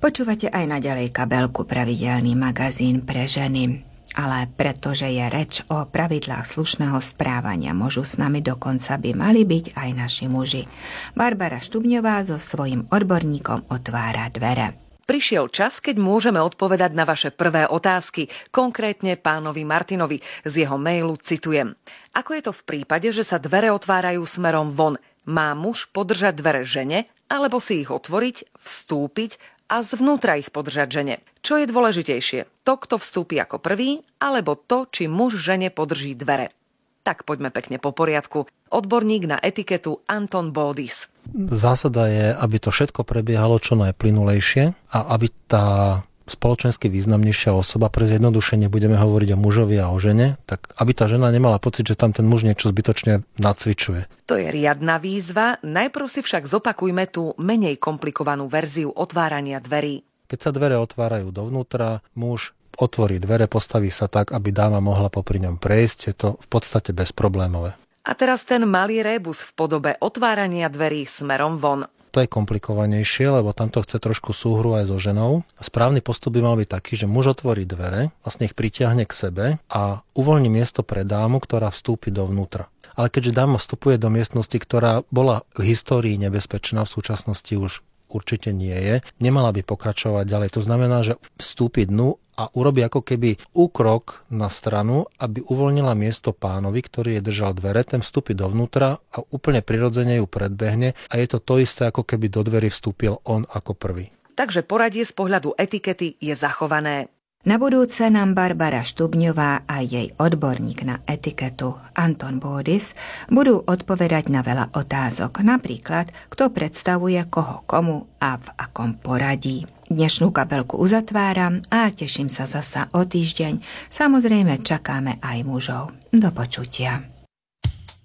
Počúvate aj naďalej Kabelku, pravidelný magazín pre ženy. Ale pretože je reč o pravidlách slušného správania mužu, s nami dokonca by mali byť aj naši muži. Barbara Štubňová so svojím odborníkom otvára dvere. Prišiel čas, keď môžeme odpovedať na vaše prvé otázky, konkrétne pánovi Martinovi. Z jeho mailu citujem. Ako je to v prípade, že sa dvere otvárajú smerom von? Má muž podržať dvere žene, alebo si ich otvoriť, vstúpiť a zvnútra ich podržať žene? Čo je dôležitejšie? To, kto vstúpi ako prvý, alebo to, či muž žene podrží dvere? Tak poďme pekne po poriadku. Odborník na etiketu Anton Bodis. Zásada je, aby to všetko prebiehalo čo najplynulejšie a aby tá spoločensky významnejšia osoba, pre zjednodušenie budeme hovoriť o mužovi a o žene, tak aby tá žena nemala pocit, že tam ten muž niečo zbytočne nacvičuje. To je riadna výzva, najprv si však zopakujme tú menej komplikovanú verziu otvárania dverí. Keď sa dvere otvárajú dovnútra, muž otvorí dvere, postaví sa tak, aby dáma mohla popri ňom prejsť, je to v podstate bezproblémové. A teraz ten malý rébus v podobe otvárania dverí smerom von. To je komplikovanejšie, lebo tamto chce trošku súhru aj so ženou. Správny postup by mal byť taký, že muž otvorí dvere, vlastne ich pritiahne k sebe a uvoľní miesto pre dámu, ktorá vstúpi dovnútra. Ale keďže dáma vstupuje do miestnosti, ktorá bola v histórii nebezpečná, v súčasnosti už určite nie je, nemala by pokračovať ďalej. To znamená, že vstúpi dnu a urobí ako keby úkrok na stranu, aby uvoľnila miesto pánovi, ktorý je držal dvere, ten vstúpi dovnútra a úplne prirodzene ju predbehne a je to isté, ako keby do dverí vstúpil on ako prvý. Takže poradie z pohľadu etikety je zachované. Na budúce nám Barbara Štubňová a jej odborník na etiketu Anton Bodis budú odpovedať na veľa otázok. Napríklad, kto predstavuje koho komu a v akom poradí. Dnešnú kabelku uzatváram a teším sa zasa o týždeň. Samozrejme čakáme aj mužov. Do počutia.